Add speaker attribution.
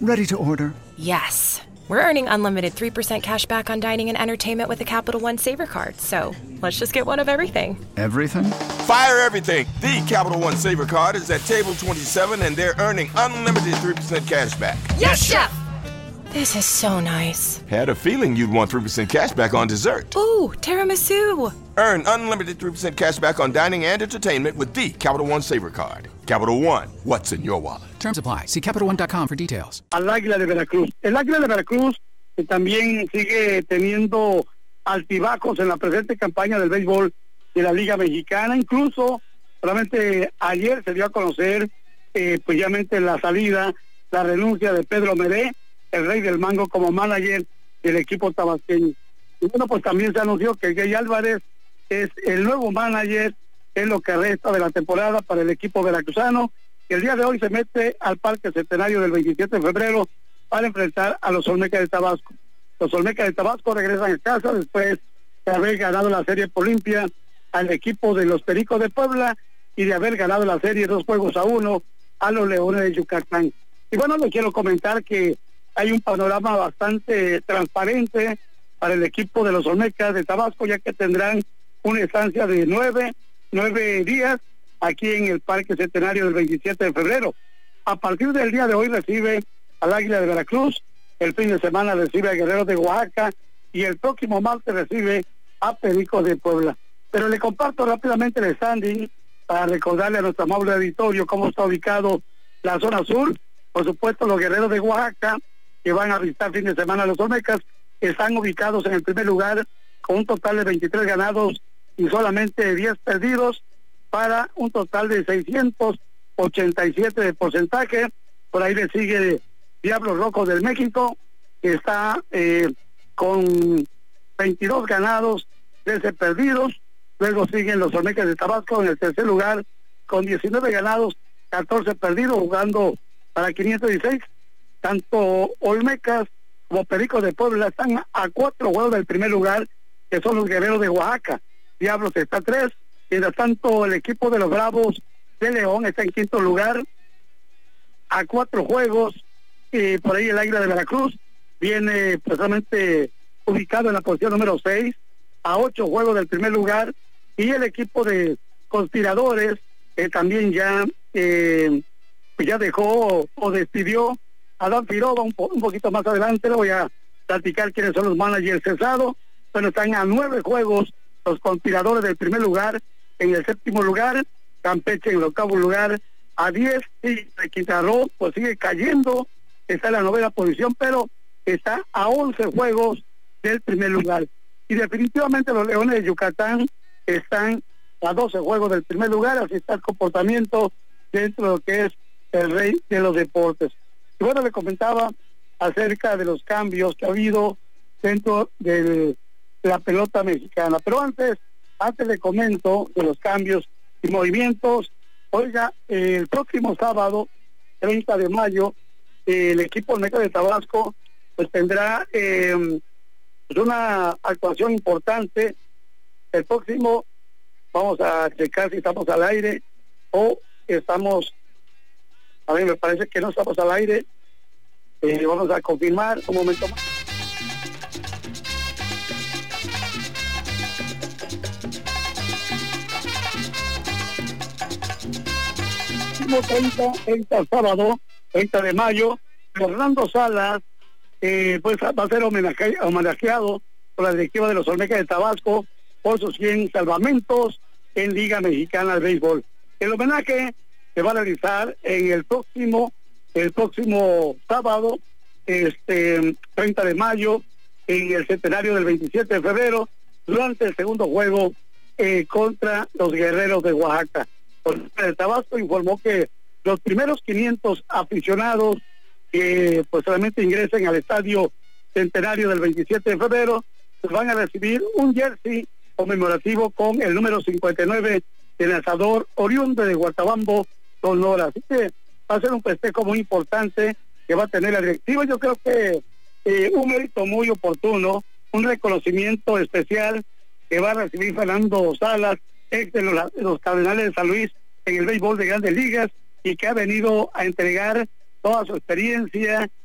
Speaker 1: Ready to order.
Speaker 2: Yes. We're earning unlimited 3% cash back on dining and entertainment with the Capital One Savor Card, so let's just get one of everything.
Speaker 1: Everything?
Speaker 3: Fire everything! The Capital One Savor Card is at table 27 and they're earning unlimited 3% cash back.
Speaker 2: Yes, Chef! This is so nice.
Speaker 3: Had a feeling you'd want 3% cash back on dessert.
Speaker 2: Ooh, tiramisu!
Speaker 3: Earn unlimited 3% cash back on dining and entertainment with the Capital One Savor Card. Capital One, what's in your wallet?
Speaker 4: Terms apply. See CapitalOne.com for details.
Speaker 5: Al Águila de Veracruz. El Águila de Veracruz que también sigue teniendo altibajos en la presente campaña del béisbol de la Liga Mexicana. Incluso, solamente ayer se dio a conocer, pues ya la salida, la renuncia de Pedro Meré, el rey del mango, como manager del equipo tabasqueño. Y bueno, pues también se anunció que Gay Álvarez es el nuevo manager en lo que resta de la temporada para el equipo veracruzano, que el día de hoy se mete al Parque Centenario del 27 de febrero para enfrentar a los Olmecas de Tabasco. Los Olmecas de Tabasco regresan a casa después de haber ganado la serie Olimpia al equipo de los Pericos de Puebla y de haber ganado la serie 2-1 a los Leones de Yucatán. Y bueno, les quiero comentar que hay un panorama bastante transparente para el equipo de los Olmecas de Tabasco, ya que tendrán una estancia de nueve días aquí en el Parque Centenario del 27 de febrero. A partir del día de hoy recibe al Águila de Veracruz, el fin de semana recibe a Guerreros de Oaxaca y el próximo martes recibe a Pericos de Puebla. Pero le comparto rápidamente el standing para recordarle a nuestro amable auditorio cómo está ubicado la zona sur. Por supuesto, los Guerreros de Oaxaca, que van a visitar fin de semana a los Olmecas, están ubicados en el primer lugar con un total de 23 ganados y solamente 10 perdidos, para un total de 687 de porcentaje. Por ahí le sigue Diablos Rojos del México, que está con 22 ganados, 13 perdidos. Luego siguen los Olmecas de Tabasco en el tercer lugar con 19 ganados, 14 perdidos, jugando para 516. Tanto Olmecas como Pericos de Puebla están a 4 juegos del primer lugar, que son los Guerreros de Oaxaca. Diablos está a 3. Mientras tanto, el equipo de los Bravos de León está en quinto lugar a 4 juegos. Y por ahí el Águila de Veracruz viene precisamente ubicado en la posición número 6 a 8 juegos del primer lugar. Y el equipo de Conspiradores también ya ya dejó o despidió a Dan Firoba un poquito más adelante. Le voy a platicar quiénes son los managers cesados. Bueno, están a 9 juegos los Conspiradores del primer lugar. En el séptimo lugar, Campeche en el octavo lugar a 10, y Quintana Roo pues sigue cayendo, está en la novena posición, pero está a 11 juegos del primer lugar. Y definitivamente los Leones de Yucatán están a 12 juegos del primer lugar. Así está el comportamiento dentro de lo que es el rey de los deportes. Y bueno, le comentaba acerca de los cambios que ha habido dentro de la pelota mexicana, pero antes le comento de los cambios y movimientos. Oiga, el próximo sábado 30 de mayo el equipo Olmeca de Tabasco pues tendrá una actuación importante. El próximo, vamos a checar si estamos al aire o estamos, a mí me parece que no estamos al aire. Vamos a confirmar un momento más. 30 sábado, 30 de mayo, Fernando Salas pues va a ser homenajeado por la directiva de los Olmecas de Tabasco por sus 100 salvamentos en Liga Mexicana de Béisbol. El homenaje se va a realizar en el próximo sábado, 30 de mayo, en el centenario del 27 de febrero, durante el segundo juego contra los Guerreros de Oaxaca. De Tabasco informó que los primeros 500 aficionados que pues solamente ingresen al estadio centenario del 27 de febrero pues van a recibir un jersey conmemorativo con el número 59 del lanzador oriundo de Guatabambo, Sonora. Así que va a ser un festejo muy importante que va a tener la directiva. Yo creo que un mérito muy oportuno, un reconocimiento especial que va a recibir Fernando Salas, ex de los Cardenales de San Luis en el béisbol de Grandes Ligas, y que ha venido a entregar toda su experiencia